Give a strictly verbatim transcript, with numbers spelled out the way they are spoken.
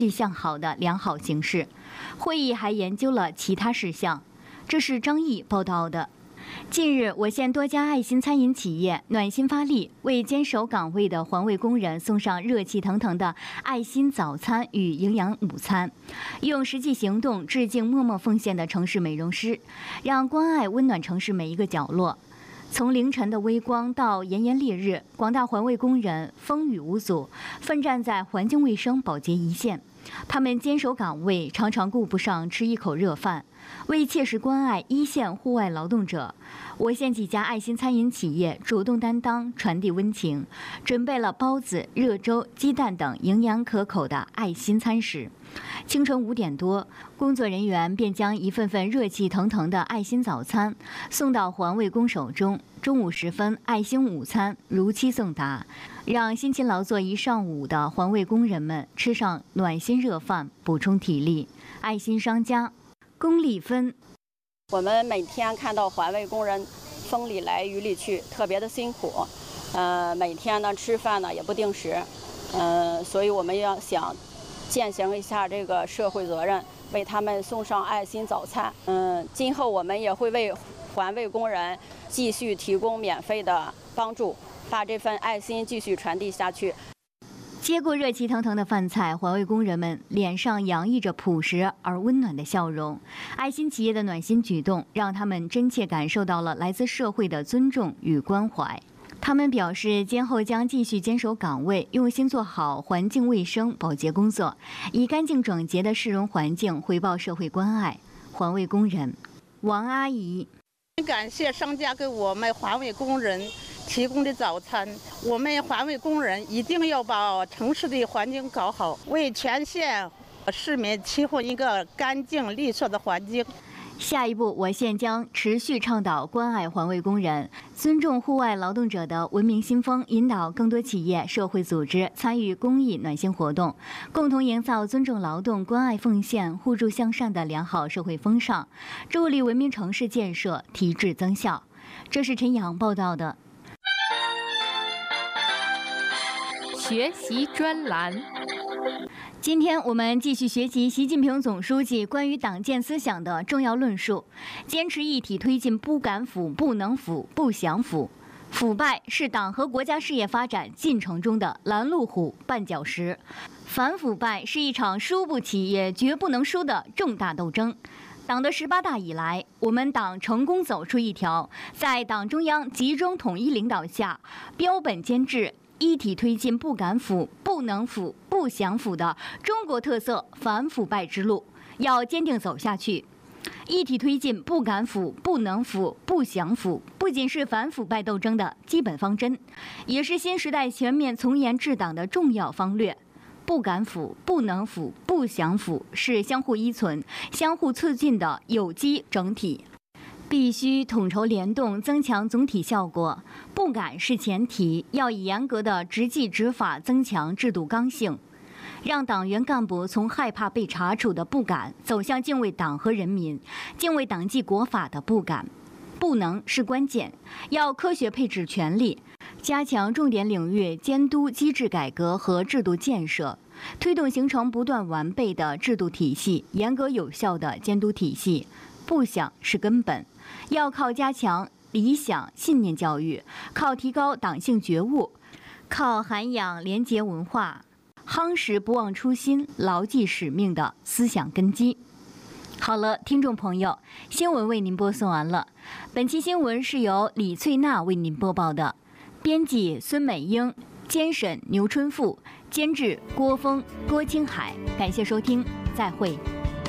向好的良好形势。会议还研究了其他事项。这是张毅报道的。近日，我县多家爱心餐饮企业暖心发力，为坚守岗位的环卫工人送上热气腾腾的爱心早餐与营养午餐，用实际行动致敬默默奉献的城市美容师，让关爱温暖城市每一个角落。从凌晨的微光到炎炎烈日，广大环卫工人风雨无阻，奋战在环境卫生保洁一线。他们坚守岗位，常常顾不上吃一口热饭。为切实关爱一线户外劳动者，我县几家爱心餐饮企业主动担当，传递温情，准备了包子、热粥、鸡蛋等营养可口的爱心餐食。清晨五点多，工作人员便将一份份热气腾腾的爱心早餐送到环卫工手中。中午时分，爱心午餐如期送达，让辛勤劳作一上午的环卫工人们吃上暖心热饭，补充体力。爱心商家龚丽芬， 我们每天看到环卫工人风里来雨里去，特别的辛苦。呃，每天呢吃饭呢也不定时，呃，所以我们要想践行一下这个社会责任，为他们送上爱心早餐。嗯，今后我们也会为环卫工人继续提供免费的帮助，把这份爱心继续传递下去。 接过热气腾腾的饭菜，环卫工人们脸上洋溢着朴实而温暖的笑容。爱心企业的暖心举动，让他们真切感受到了来自社会的尊重与关怀。他们表示，今后将继续坚守岗位，用心做好环境卫生保洁工作，以干净整洁的市容环境回报社会关爱。环卫工人王阿姨， 感谢商家给我们环卫工人提供的早餐，我们环卫工人一定要把城市的环境搞好，为全县市民提供一个干净利索的环境。 下一步，我县将持续倡导关爱环卫工人、尊重户外劳动者的文明新风，引导更多企业、社会组织参与公益暖心活动，共同营造尊重劳动、关爱奉献、互助向善的良好社会风尚，助力文明城市建设提质增效。这是陈阳报道的。 学习专栏。 今天我们继续学习习近平总书记关于党建思想的重要论述，坚持一体推进不敢腐、不能腐、不想腐。腐败是党和国家事业发展进程中的拦路虎、绊脚石，反腐败是一场输不起也绝不能输的重大斗争。党的十八大以来，我们党成功走出一条在党中央集中统一领导下，标本兼治、一体推进不敢腐、不能腐、不想腐的中国特色反腐败之路，要坚定走下去。一体推进不敢腐、不能腐、不想腐，不仅是反腐败斗争的基本方针，也是新时代全面从严治党的重要方略。不敢腐、不能腐、不想腐是相互依存、相互促进的有机整体。必须统筹联动，增强总体效果。不敢是前提，要以严格的执纪执法增强制度刚性，让党员干部从害怕被查处的不敢，走向敬畏党和人民、敬畏党纪国法的不敢。不能是关键，要科学配置权力，加强重点领域监督机制改革和制度建设，推动形成不断完备的制度体系、严格有效的监督体系。不想是根本，要靠加强理想信念教育，靠提高党性觉悟，靠涵养廉洁文化，夯实不忘初心、牢记使命的思想根基。好了，听众朋友，新闻为您播送完了。本期新闻是由李翠娜为您播报的，编辑孙美英，监审牛春富，监制郭峰、郭青海。感谢收听，再会。